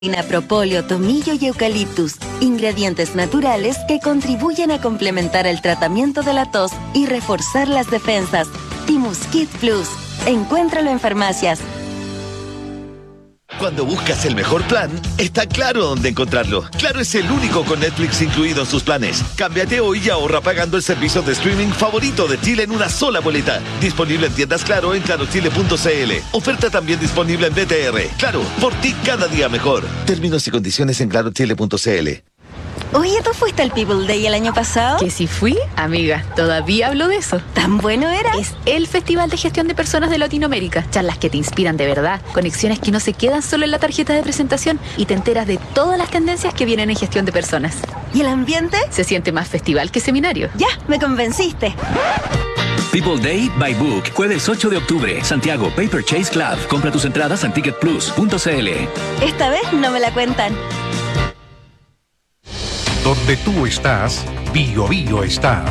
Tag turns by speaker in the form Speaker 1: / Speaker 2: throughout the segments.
Speaker 1: Propóleo, tomillo y eucaliptus, ingredientes naturales que contribuyen a complementar el tratamiento de la tos y reforzar las defensas. Timuskit Plus, encuéntralo en farmacias.
Speaker 2: Cuando buscas el mejor plan, está Claro dónde encontrarlo. Claro es el único con Netflix incluido en sus planes. Cámbiate hoy y ahorra pagando el servicio de streaming favorito de Chile en una sola boleta. Disponible en tiendas Claro en clarochile.cl. Oferta también disponible en BTR. Claro, por ti cada día mejor. Términos y condiciones en clarochile.cl.
Speaker 1: Oye, ¿tú fuiste al People Day el año pasado?
Speaker 3: ¿Que si fui? Amiga, todavía hablo de eso.
Speaker 1: ¿Tan bueno era?
Speaker 3: Es el Festival de Gestión de Personas de Latinoamérica. Charlas que te inspiran de verdad, conexiones que no se quedan solo en la tarjeta de presentación y te enteras de todas las tendencias que vienen en gestión de personas.
Speaker 1: ¿Y el ambiente?
Speaker 3: Se siente más festival que seminario.
Speaker 1: Ya, me convenciste.
Speaker 4: People Day by Book, jueves 8 de octubre, Santiago Paper Chase Club. Compra tus entradas en ticketplus.cl.
Speaker 1: Esta vez no me la cuentan.
Speaker 5: Donde tú estás, Bio Bio está.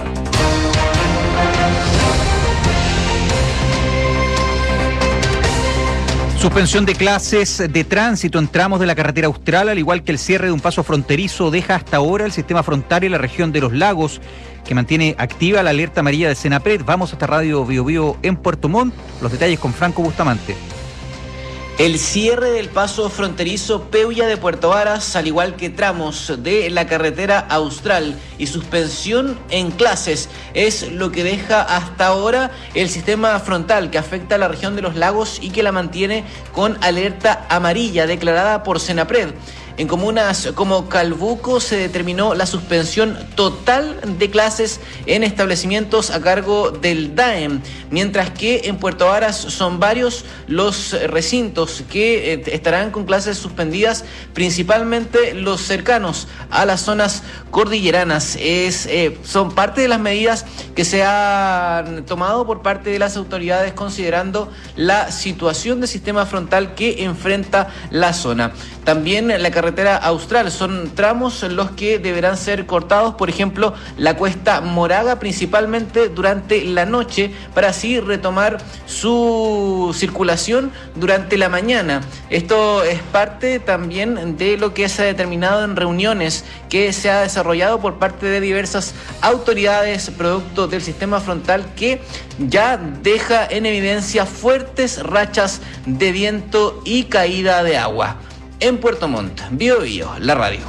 Speaker 6: Suspensión de clases de tránsito en tramos de la carretera austral, al igual que el cierre de un paso fronterizo, deja hasta ahora el sistema frontal en la región de Los Lagos, que mantiene activa la alerta amarilla de Senapred. Vamos hasta Radio Bio Bio en Puerto Montt. Los detalles con Franco Bustamante.
Speaker 7: El cierre del paso fronterizo Peulla de Puerto Varas, al igual que tramos de la carretera austral y suspensión en clases, es lo que deja hasta ahora el sistema frontal que afecta a la región de Los Lagos y que la mantiene con alerta amarilla declarada por Senapred. En comunas como Calbuco se determinó la suspensión total de clases en establecimientos a cargo del DAEM, mientras que en Puerto Varas son varios los recintos que estarán con clases suspendidas, principalmente los cercanos a las zonas cordilleranas. Son parte de las medidas que se han tomado por parte de las autoridades considerando la situación del sistema frontal que enfrenta la zona. También la carretera austral son tramos en los que deberán ser cortados, por ejemplo, la cuesta Moraga, principalmente durante la noche, para así retomar su circulación durante la mañana. Esto es parte también de lo que se ha determinado en reuniones que se ha desarrollado por parte de diversas autoridades, producto del sistema frontal que ya deja en evidencia fuertes rachas de viento y caída de agua. En Puerto Montt, Bio Bio, la radio.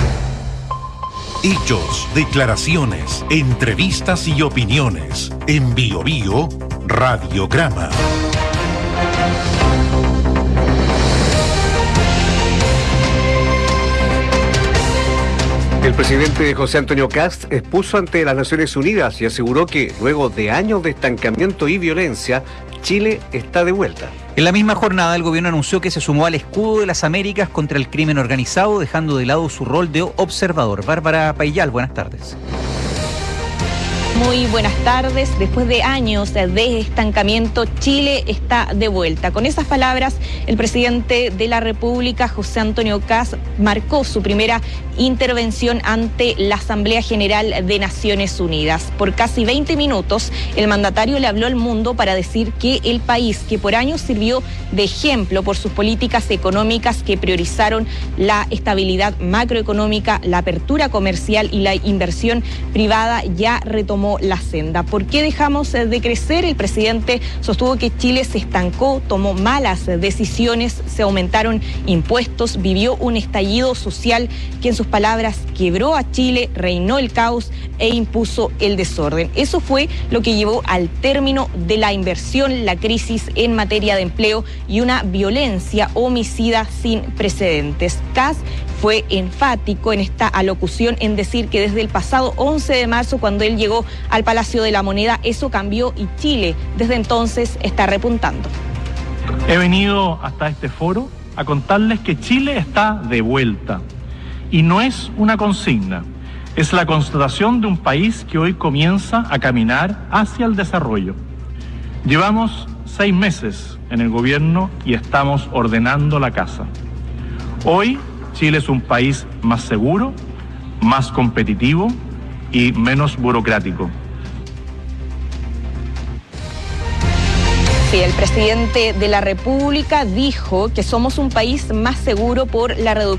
Speaker 5: Hechos, declaraciones, entrevistas y opiniones. En Bio Bio, Radiograma.
Speaker 8: El presidente José Antonio Kast expuso ante las Naciones Unidas y aseguró que luego de años de estancamiento y violencia, Chile está de vuelta.
Speaker 6: En la misma jornada, el gobierno anunció que se sumó al escudo de las Américas contra el crimen organizado, dejando de lado su rol de observador. Bárbara Paillal, buenas tardes.
Speaker 9: Muy buenas tardes. Después de años de estancamiento, Chile está de vuelta. Con esas palabras, el presidente de la República, José Antonio Kast, marcó su primera intervención ante la Asamblea General de Naciones Unidas. Por casi 20 minutos, el mandatario le habló al mundo para decir que el país, que por años sirvió de ejemplo por sus políticas económicas que priorizaron la estabilidad macroeconómica, la apertura comercial y la inversión privada, ya retomó la senda. ¿Por qué dejamos de crecer? El presidente sostuvo que Chile se estancó, tomó malas decisiones, se aumentaron impuestos, vivió un estallido social que en sus palabras quebró a Chile, reinó el caos e impuso el desorden. Eso fue lo que llevó al término de la inversión, la crisis en materia de empleo y una violencia homicida sin precedentes. Kast fue enfático en esta alocución en decir que desde el pasado 11 de marzo, cuando él llegó al Palacio de la Moneda, eso cambió y Chile desde entonces está repuntando.
Speaker 10: He venido hasta este foro a contarles que Chile está de vuelta. Y no es una consigna, es la constatación de un país que hoy comienza a caminar hacia el desarrollo. Llevamos 6 meses en el gobierno y estamos ordenando la casa. Hoy Chile es un país más seguro, más competitivo y menos burocrático.
Speaker 9: Sí, el presidente de la República dijo que somos un país más seguro por la reducción